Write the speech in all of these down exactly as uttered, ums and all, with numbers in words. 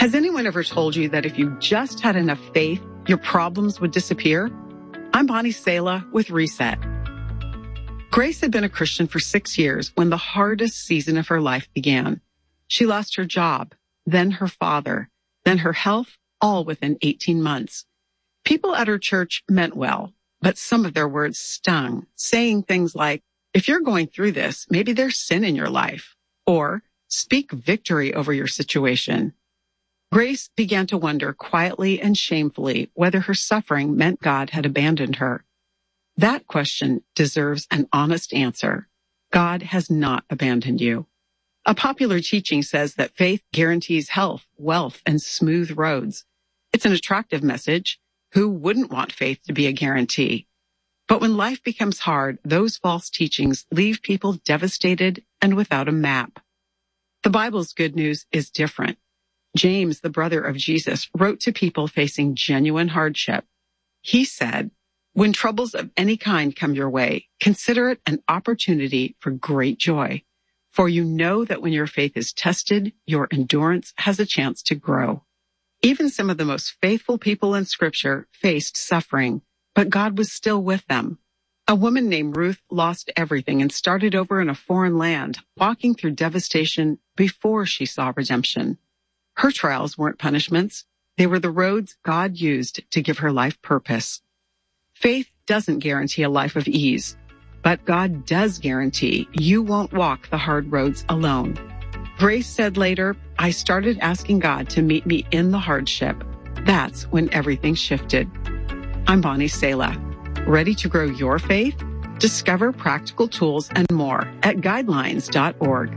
Has anyone ever told you that if you just had enough faith, your problems would disappear? I'm Bonnie Sala with Reset. Grace had been a Christian for six years when the hardest season of her life began. She lost her job, then her father, then her health, all within eighteen months. People at her church meant well, but some of their words stung, saying things like, if you're going through this, maybe there's sin in your life, or speak victory over your situation. Grace began to wonder quietly and shamefully whether her suffering meant God had abandoned her. That question deserves an honest answer. God has not abandoned you. A popular teaching says that faith guarantees health, wealth, and smooth roads. It's an attractive message. Who wouldn't want faith to be a guarantee? But when life becomes hard, those false teachings leave people devastated and without a map. The Bible's good news is different. James, the brother of Jesus, wrote to people facing genuine hardship. He said, when troubles of any kind come your way, consider it an opportunity for great joy. For you know that when your faith is tested, your endurance has a chance to grow. Even some of the most faithful people in Scripture faced suffering, but God was still with them. A woman named Ruth lost everything and started over in a foreign land, walking through devastation before she saw redemption. Her trials weren't punishments. They were the roads God used to give her life purpose. Faith doesn't guarantee a life of ease, but God does guarantee you won't walk the hard roads alone. Grace said later, I started asking God to meet me in the hardship. That's when everything shifted. I'm Bonnie Sala. Ready to grow your faith? Discover practical tools and more at guidelines dot org.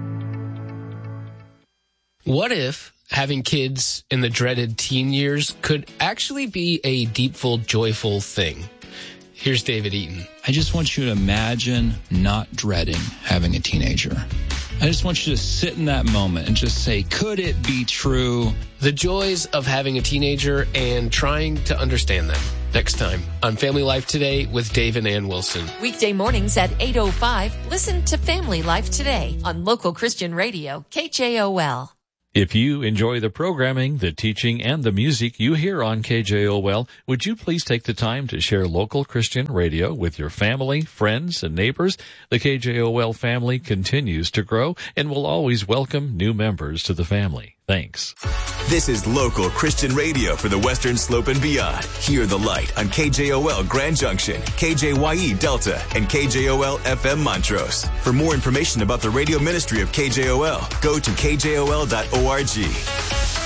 What if having kids in the dreaded teen years could actually be a deepful, joyful thing? Here's David Eaton. I just want you to imagine not dreading having a teenager. I just want you to sit in that moment and just say, could it be true? The joys of having a teenager and trying to understand them. Next time on Family Life Today with Dave and Ann Wilson. Weekday mornings at eight oh five, listen to Family Life Today on local Christian radio, K J O L. If you enjoy the programming, the teaching, and the music you hear on K J O L, would you please take the time to share local Christian radio with your family, friends, and neighbors? The K J O L family continues to grow and will always welcome new members to the family. Thanks. This is local Christian radio for the Western Slope and beyond. Hear the light on K J O L Grand Junction, K J Y E Delta, and K J O L F M Montrose. For more information about the radio ministry of K J O L, go to K J O L dot org.